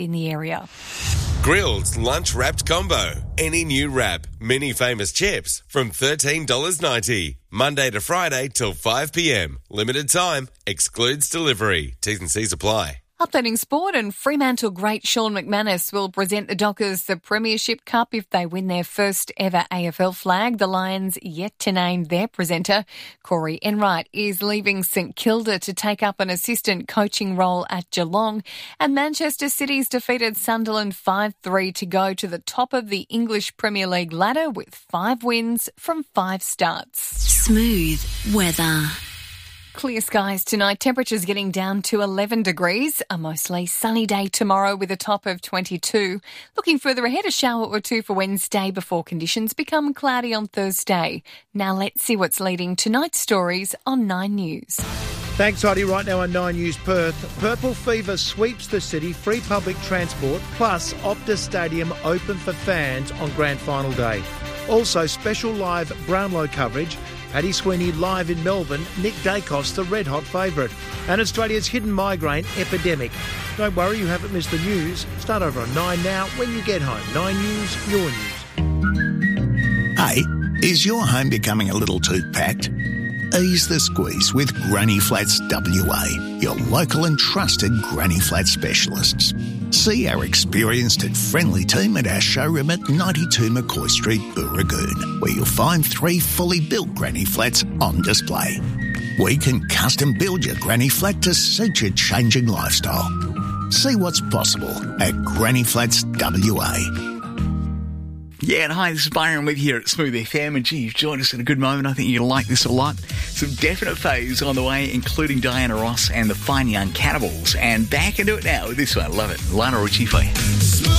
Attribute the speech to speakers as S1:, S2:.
S1: in the area.
S2: Grilled lunch wrapped combo. Any new wrap. Mini famous chips from $13.90. Monday to Friday till 5 p.m. Limited time. Excludes delivery. T's and C's apply.
S1: Updating sport, and Fremantle great Sean McManus will present the Dockers the Premiership Cup if they win their first ever AFL flag. The Lions yet to name their presenter. Corey Enright is leaving St Kilda to take up an assistant coaching role at Geelong. And Manchester City's defeated Sunderland 5-3 to go to the top of the English Premier League ladder with 5 wins from 5 starts.
S3: Smooth weather.
S1: Clear skies tonight, temperatures getting down to 11 degrees. A mostly sunny day tomorrow with a top of 22. Looking further ahead, a shower or two for Wednesday before conditions become cloudy on Thursday. Now let's see what's leading tonight's stories on 9 News.
S4: Thanks, Heidi. Right now on 9 News Perth, purple fever sweeps the city, free public transport, plus Optus Stadium open for fans on grand final day. Also, special live Brownlow coverage. Paddy Sweeney live in Melbourne, Nick Dacos the red-hot favourite. And Australia's hidden migraine epidemic. Don't worry, you haven't missed the news. Start over on 9 now when you get home. 9 News, your news.
S5: Hey, is your home becoming a little too packed? Ease the squeeze with Granny Flats WA, your local and trusted Granny Flat specialists. See our experienced and friendly team at our showroom at 92 McCoy Street, Booragoon, where you'll find 3 fully built Granny Flats on display. We can custom build your Granny Flat to suit your changing lifestyle. See what's possible at Granny Flats WA.
S6: Yeah, and hi, this is Byron with here at Smooth FM, and gee, you've joined us at a good moment. I think you'll like this a lot. Some definite faves on the way, including Diana Ross and the Fine Young Cannibals. And back into it now with this one. Love it. Lionel Richie for you.